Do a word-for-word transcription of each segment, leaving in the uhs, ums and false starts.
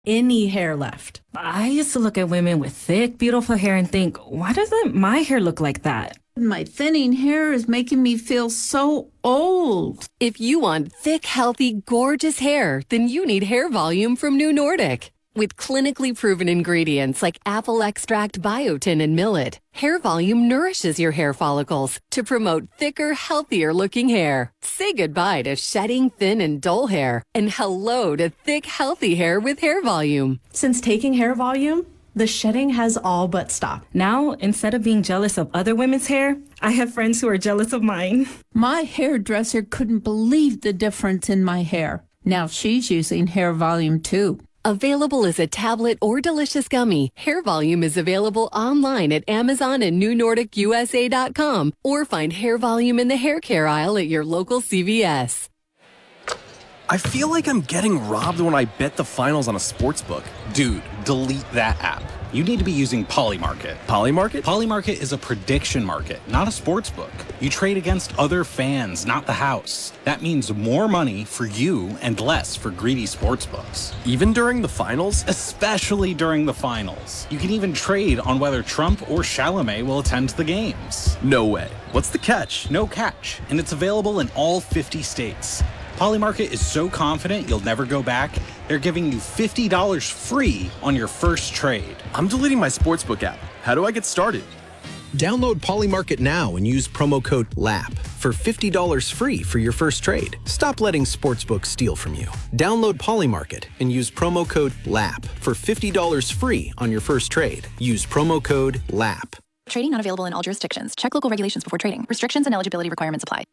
any hair left. I used to look at women with thick, beautiful hair and think, why doesn't my hair look like that? My thinning hair is making me feel so old. If you want thick, healthy, gorgeous hair, then you need Hair Volume from New Nordic. With clinically proven ingredients like apple extract, biotin, and millet, Hair Volume nourishes your hair follicles to promote thicker, healthier-looking hair. Say goodbye to shedding, thin, and dull hair, and hello to thick, healthy hair with Hair Volume. Since taking Hair Volume, the shedding has all but stopped. Now, instead of being jealous of other women's hair, I have friends who are jealous of mine. My hairdresser couldn't believe the difference in my hair. Now she's using Hair Volume too. Available as a tablet or delicious gummy, Hair Volume is available online at Amazon and New Nordic U S A dot com, or find Hair Volume in the hair care aisle at your local C V S. I feel like I'm getting robbed when I bet the finals on a sportsbook. Dude, delete that app. You need to be using Polymarket. Polymarket? Polymarket is a prediction market, not a sports book. You trade against other fans, not the house. That means more money for you and less for greedy sports books. Even during the finals? Especially during the finals. You can even trade on whether Trump or Chalamet will attend the games. No way. What's the catch? No catch, and it's available in all fifty states. Polymarket is so confident you'll never go back, they're giving you fifty dollars free on your first trade. I'm deleting my sportsbook app. How do I get started? Download Polymarket now and use promo code L A P for fifty dollars free for your first trade. Stop letting sportsbooks steal from you. Download Polymarket and use promo code L A P for fifty dollars free on your first trade. Use promo code L A P. Trading not available in all jurisdictions. Check local regulations before trading. Restrictions and eligibility requirements apply.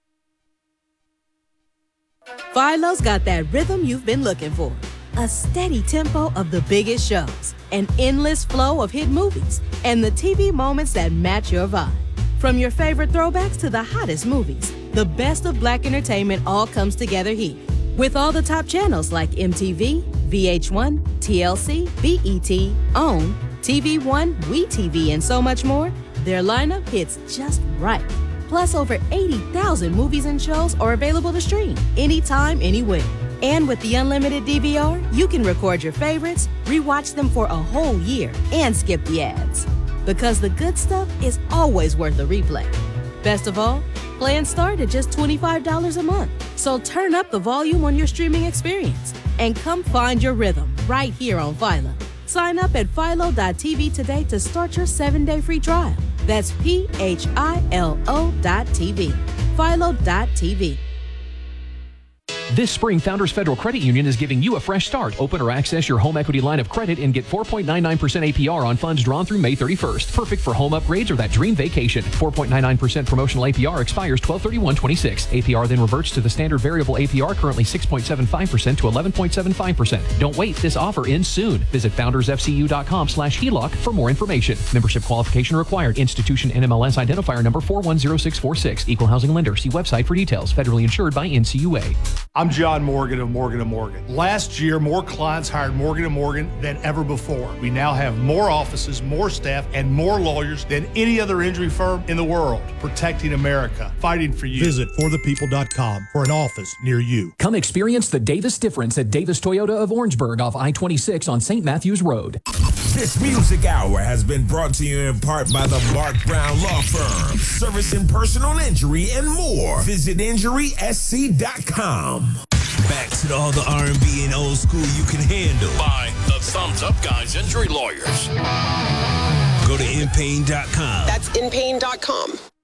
Philo's got that rhythm you've been looking for. A steady tempo of the biggest shows, an endless flow of hit movies, and the T V moments that match your vibe. From your favorite throwbacks to the hottest movies, the best of Black entertainment all comes together here. With all the top channels like M T V, V H one, T L C, B E T, OWN, T V One, WeTV, and so much more, their lineup hits just right. Plus, over eighty thousand movies and shows are available to stream anytime, anywhere. And with the unlimited D V R, you can record your favorites, rewatch them for a whole year, and skip the ads. Because the good stuff is always worth a replay. Best of all, plans start at just twenty-five dollars a month. So turn up the volume on your streaming experience and come find your rhythm right here on Philo. Sign up at philo dot t v today to start your seven-day free trial. That's P H I L O dot T V. philo dot t v. This spring, Founders Federal Credit Union is giving you a fresh start. Open or access your home equity line of credit and get four point nine nine percent A P R on funds drawn through May thirty-first. Perfect for home upgrades or that dream vacation. four point nine nine percent promotional A P R expires twelve thirty-one twenty-six. A P R then reverts to the standard variable A P R, currently six point seven five percent to eleven point seven five percent. Don't wait. This offer ends soon. Visit founders f c u dot com slash H E L O C for more information. Membership qualification required. Institution N M L S identifier number four one zero six four six. Equal housing lender. See website for details. Federally insured by N C U A. I'm John Morgan of Morgan and Morgan. Last year, more clients hired Morgan and Morgan than ever before. We now have more offices, more staff, and more lawyers than any other injury firm in the world. Protecting America, fighting for you. Visit for the people dot com for an office near you. Come experience the Davis difference at Davis Toyota of Orangeburg off I twenty-six on Saint Matthews Road. This music hour has been brought to you in part by the Mark Brown Law Firm, servicing personal injury and more. Visit injury s c dot com. Back to all the R and B and old school you can handle. By the Thumbs Up Guys Injury Lawyers. Go to in pain dot com. That's in pain dot com.